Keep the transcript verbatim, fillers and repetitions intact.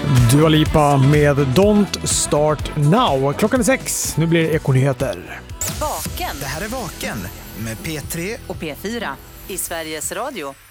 Dua Lipa med Don't Start Now. Klockan är sex. Nu blir det Ekonyheter. Vaken. Det här är Vaken med P tre och P fyra i Sveriges Radio.